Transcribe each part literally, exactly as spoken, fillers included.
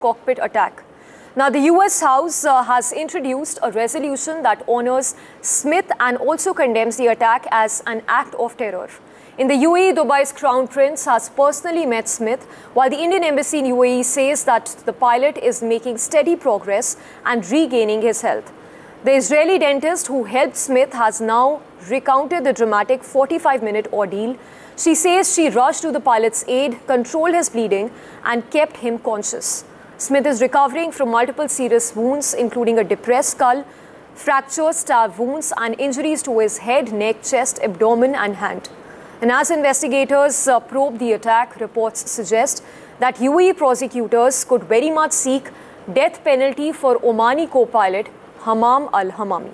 cockpit attack. Now, the U S House uh, has introduced a resolution that honors Smith and also condemns the attack as an act of terror. In the U A E, Dubai's Crown Prince has personally met Smith, while the Indian Embassy in U A E says that the pilot is making steady progress and regaining his health. The Israeli dentist who helped Smith has now recounted the dramatic forty-five minute ordeal. She says she rushed to the pilot's aid, controlled his bleeding, and kept him conscious. Smith is recovering from multiple serious wounds, including a depressed skull, fractures, stab wounds, and injuries to his head, neck, chest, abdomen, and hand. And as investigators uh, probe the attack, reports suggest that U A E prosecutors could very much seek death penalty for Omani co-pilot Hammam al-Hammami.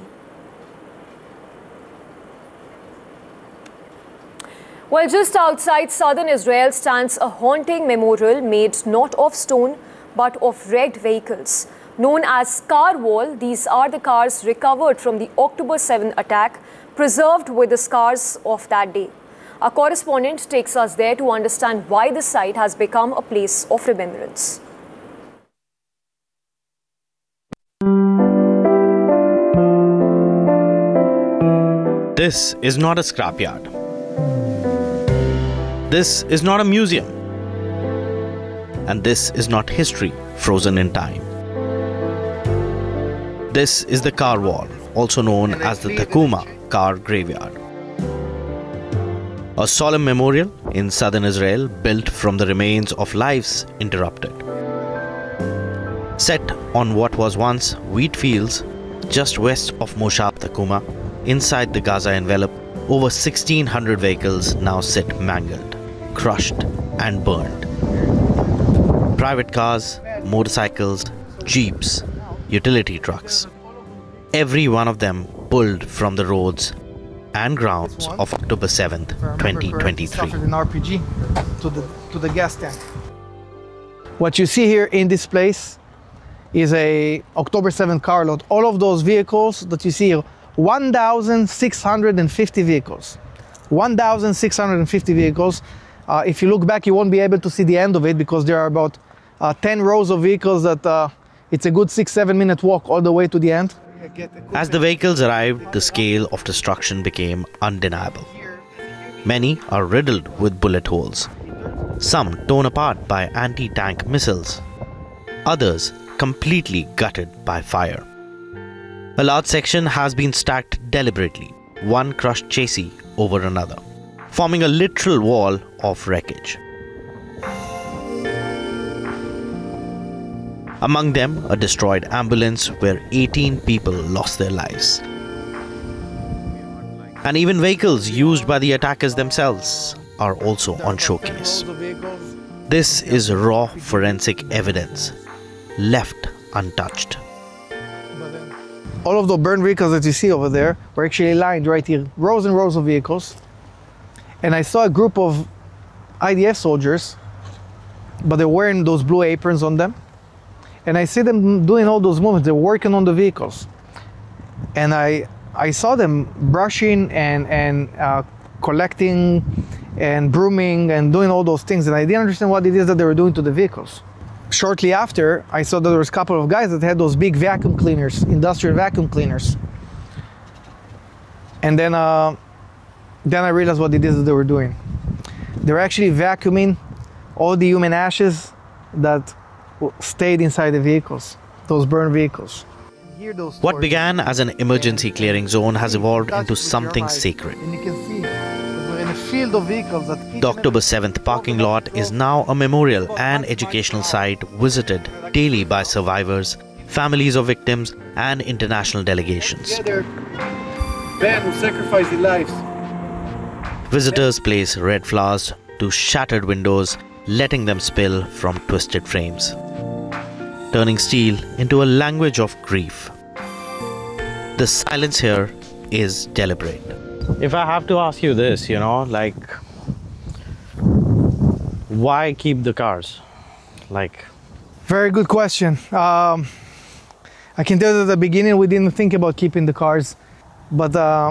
Well, just outside southern Israel stands a haunting memorial made not of stone but of wrecked vehicles. Known as Car Wall, these are the cars recovered from the October seventh attack, preserved with the scars of that day. Our correspondent takes us there to understand why the site has become a place of remembrance. This is not a scrapyard. This is not a museum. And this is not history frozen in time. This is the Car Wall, also known as the Takuma Car Graveyard. A solemn memorial in southern Israel built from the remains of lives interrupted. Set on what was once wheat fields just west of Moshav Takuma, inside the Gaza envelope, over sixteen hundred vehicles now sit mangled, crushed and burned. Private cars, motorcycles, jeeps, utility trucks. Every one of them pulled from the roads and grounds of October seventh, twenty twenty-three. An R P G to the, to the gas tank. What you see here in this place is a October seventh car lot. All of those vehicles that you see here, one thousand six hundred fifty vehicles. one thousand six hundred fifty vehicles. Uh, if you look back, you won't be able to see the end of it because there are about uh, ten rows of vehicles that uh, it's a good six, seven minute walk all the way to the end. As the vehicles arrived, the scale of destruction became undeniable. Many are riddled with bullet holes, some torn apart by anti-tank missiles, others completely gutted by fire. A large section has been stacked deliberately, one crushed chassis over another, forming a literal wall of wreckage. Among them, a destroyed ambulance where eighteen people lost their lives. And even vehicles used by the attackers themselves are also on showcase. This is raw forensic evidence, left untouched. All of the burned vehicles that you see over there were actually lined right here, rows and rows of vehicles. And I saw a group of I D F soldiers, but they're wearing those blue aprons on them. And I see them doing all those movements, they're working on the vehicles. And I, I saw them brushing and, and uh, collecting and brooming and doing all those things. And I didn't understand what it is that they were doing to the vehicles. Shortly after, I saw that there was a couple of guys that had those big vacuum cleaners, industrial vacuum cleaners. And then, uh, then I realized what it is that they were doing. They were actually vacuuming all the human ashes that stayed inside the vehicles, those burned vehicles. What began as an emergency clearing zone has evolved into something sacred. And you can see we're in a field of vehicles that The October seventh parking lot is now a memorial and educational site visited daily by survivors, families of victims, and international delegations. Men who sacrificed their lives. Visitors place red flowers to shattered windows, letting them spill from twisted frames, turning steel into a language of grief. The silence here is deliberate. If I have to ask you this, you know, like, why keep the cars? Like, very good question. Um, I can tell you at the beginning we didn't think about keeping the cars, but uh,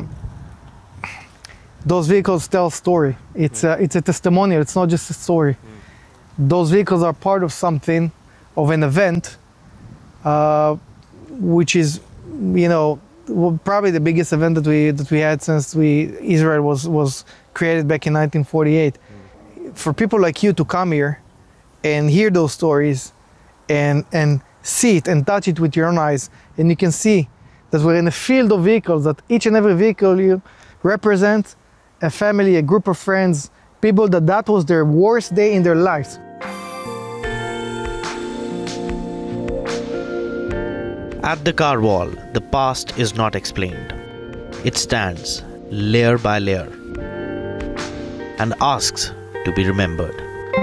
those vehicles tell a story. It's a, it's a testimonial, it's not just a story. Those vehicles are part of something of an event, uh, which is, you know, probably the biggest event that we that we had since we Israel was was created back in nineteen forty-eight. For people like you to come here and hear those stories and and see it and touch it with your own eyes, and you can see that we're in a field of vehicles, that each and every vehicle you represent a family, a group of friends, people that that was their worst day in their lives. At the car wall, the past is not explained. It stands layer by layer and asks to be remembered.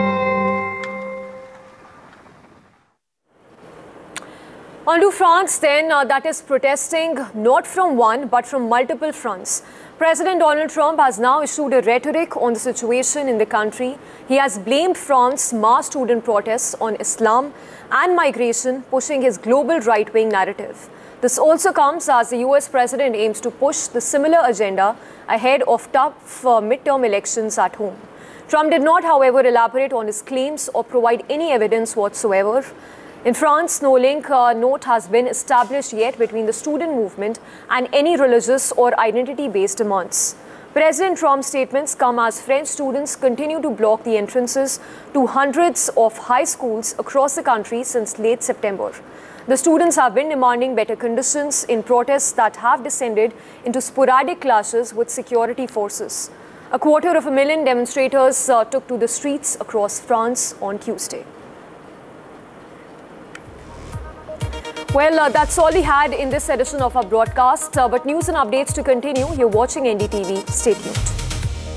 On to France then, uh, that is protesting not from one but from multiple fronts. President Donald Trump has now issued a rhetoric on the situation in the country. He has blamed France's mass student protests on Islam and migration, pushing his global right-wing narrative. This also comes as the U S president aims to push the similar agenda ahead of tough uh, midterm elections at home. Trump did not, however, elaborate on his claims or provide any evidence whatsoever. In France, no link uh, note has been established yet between the student movement and any religious or identity-based demands. President Trump's statements come as French students continue to block the entrances to hundreds of high schools across the country since late September. The students have been demanding better conditions in protests that have descended into sporadic clashes with security forces. A quarter of a million demonstrators uh, took to the streets across France on Tuesday. Well, uh, that's all we had in this edition of our broadcast. Uh, but news and updates to continue. You're watching N D T V. Stay tuned.